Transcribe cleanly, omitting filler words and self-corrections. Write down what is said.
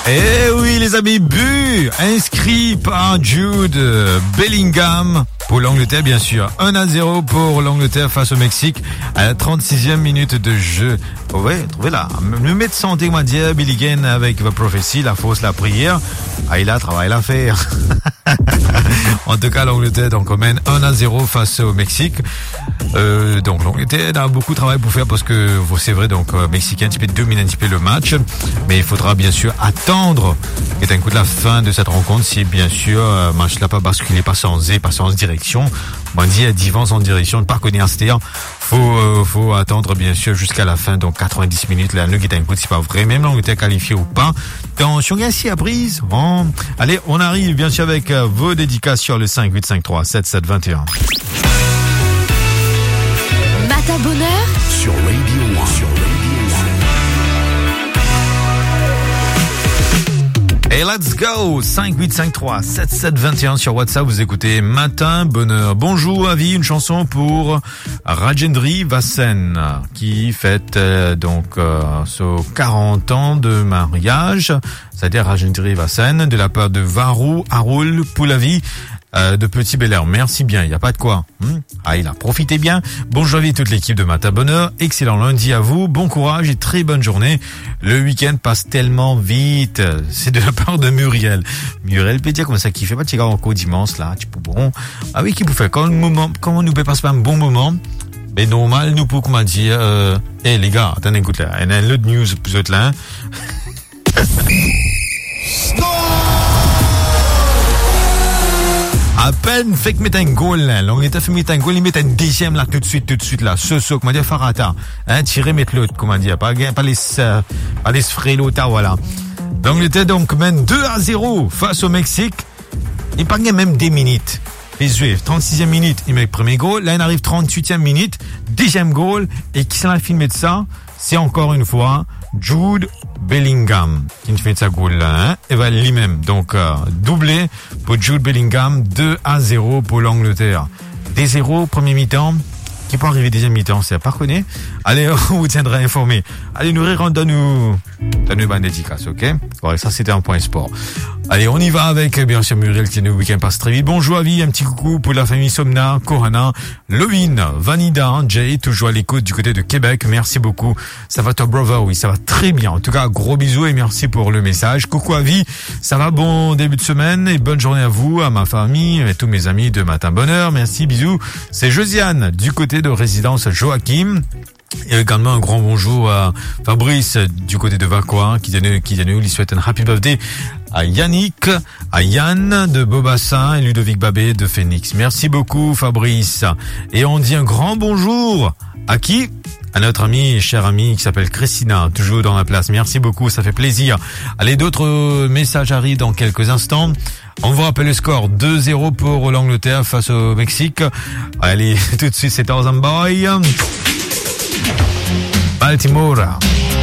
Eh oui les amis, but inscrit par Jude Bellingham pour l'Angleterre bien sûr. 1-0 pour l'Angleterre face au Mexique à la 36e minute de jeu. Ouais, trouvez là. Le médecin santé m'a dit Billigan avec la prophétie, la fausse, la prière. Ah, il a travail à faire. En tout cas, l'Angleterre donc mène 1-0 face au Mexique. Donc l'Angleterre a beaucoup de travail pour faire parce que c'est vrai donc Mexicain tu peux dominer un petit peu le match, mais il faudra bien sûr attendre et un coup de la fin de cette rencontre si bien sûr match là pas basculé pas sans direction. On dit à divance en direction par connaître c'est-à-dire faut attendre bien sûr jusqu'à la fin donc 90 minutes là le qui est un coup c'est pas vrai même l'Angleterre qualifiée ou pas. Attention ainsi à prise. Bon. Allez, on arrive bien sûr avec vos dédicaces sur le 5853 7721. Matin Bonheur sur Radio 1. Et let's go 5853 7721 sur WhatsApp, vous écoutez Matin Bonheur. Bonjour Avi, une chanson pour Rajendri Vasen qui fête ses 40 ans de mariage, c'est-à-dire Rajendri Vasen de la part de Varou Arul Poulavi de Petit Bel Air. Merci bien, il n'y a pas de quoi. Ah, il a profité bien. Bonjour à toute l'équipe de Matin Bonheur. Excellent lundi à vous. Bon courage et très bonne journée. Le week-end passe tellement vite. C'est de la part de Muriel. Muriel peut dire comme ça qu'il fait pas de cigare encore dimanche là. Tu peux bon. Ah oui, qui peut faire quand nous peut passer un bon moment. Mais normal, nous pouvons comment dire, les gars, attendez, écoute là. Il y a un autre news plus autre là. À peine fait que mettre un goal là, l'Angleterre fait mettre un goal, il met un deuxième là tout de suite là, comment dire Farata, tirer mettre l'autre, comment dire, pas les frais l'autre, voilà. L'Angleterre donc mène 2-0 face au Mexique, il pas même des minutes. Les Juifs, 36e minute, il met le premier goal, là il arrive 38e minute, deuxième goal, et qui s'en a filmé de ça, c'est encore une fois Jude Bellingham qui fait sa goal là, et va lui-même donc doublé pour Jude Bellingham, 2-0 pour l'Angleterre. Des 0 premier mi-temps qui peut arriver deuxième mi-temps, c'est à pas connaître. Allez, on vous tiendra informé. Allez, nous donne-nous une dédicace, ok? Ouais, ça c'était un point sport. Allez, on y va avec bien sûr Muriel qui nous week-end passe très vite. Bonjour Avi, un petit coucou pour la famille Somna, Corana, Lovin, Vanida, Jay, toujours à l'écoute du côté de Québec. Merci beaucoup. Ça va toi brother? Oui, ça va très bien. En tout cas, gros bisous et merci pour le message. Coucou Avi, ça va, bon début de semaine et bonne journée à vous, à ma famille et tous mes amis de Matin Bonheur. Merci, bisous. C'est Josiane du côté de résidence Joachim. Et également un grand bonjour à Fabrice du côté de Vacois qui lui souhaite un happy birthday à Yannick, à Yann de Beaubassin et Ludovic Babé de Phoenix. Merci beaucoup Fabrice. Et on dit un grand bonjour à qui? À notre chère amie qui s'appelle Christina, toujours dans la place. Merci beaucoup, ça fait plaisir. Allez, d'autres messages arrivent dans quelques instants. On vous rappelle le score 2-0 pour l'Angleterre face au Mexique. Allez, tout de suite c'est Tarzan Boy. Baltimore.